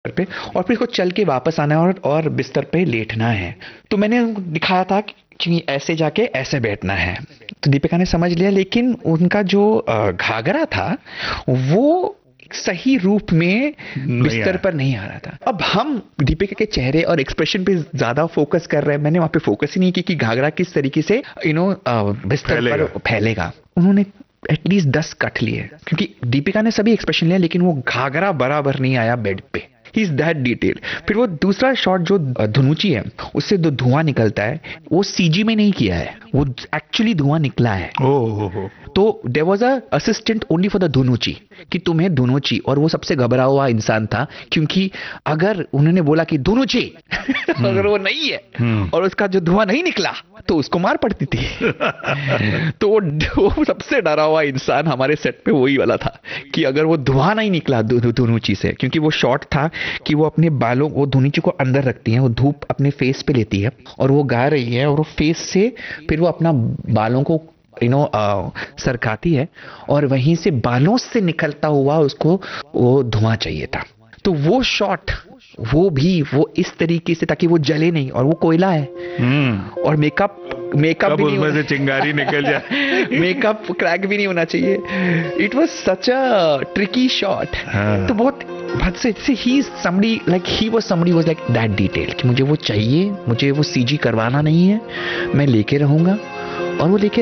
पे, और फिर उसको चल के वापस आना है और बिस्तर पे लेटना है। तो मैंने दिखाया था कि ऐसे जाके ऐसे बैठना है, तो दीपिका ने समझ लिया, लेकिन उनका जो घाघरा था वो सही रूप में नहीं बिस्तर आया। पर नहीं आ रहा था। अब हम दीपिका के चेहरे और एक्सप्रेशन पे ज्यादा फोकस कर रहे हैं, मैंने वहां पे फोकस ही नहीं की कि घाघरा किस तरीके से बिस्तर पर फैलेगा। फैलेगा। उन्होंने एटलीस्ट 10 कट लिए, क्योंकि दीपिका ने सभी एक्सप्रेशन लिया लेकिन वो घाघरा बराबर नहीं आया बेड पे। He is that detail. फिर वो दूसरा शॉट जो धुनुची है, उससे जो धुआं निकलता है, वो सीजी में नहीं किया है, वो एक्चुअली धुआं निकला है। ओह हो। तो there was a assistant only for the धुनुची, कि तुम्हें धुनुची, और वो सबसे घबरा हुआ इंसान था, क्योंकि अगर उन्होंने बोला कि धुनुची अगर वो नहीं है और उसका जो धुआं नहीं निकला तो उसको मार पड़ती थी। तो वो सबसे डरा हुआ इंसान हमारे सेट पे वही वाला था, कि अगर वो धुआं नहीं निकला धुनुची से, क्योंकि वो शॉट था कि वो अपने बालों, वो धुनुची को अंदर रखती है, वो धूप अपने फेस पे लेती है और वो गा रही है, और वो फेस से फिर वो अपना बालों को सरकाती है, और वहीं से बालों से निकलता हुआ उसको वो धुआं चाहिए था। तो वो शॉट, वो भी वो इस तरीके से, ताकि वो जले नहीं, और वो कोयला है, और मेकअप मेकअप कब भी नहीं उसमें होना, से चिंगारी निकल जाए। मेकअप क्रैक भी नहीं होना चाहिए। It was such a tricky shot. हाँ। तो बहुत हद से ही somebody like he was somebody was like that detail, कि मुझे वो चाहिए, मुझे वो सीजी करवाना नहीं है, मैं लेके रहूंगा, और वो लेके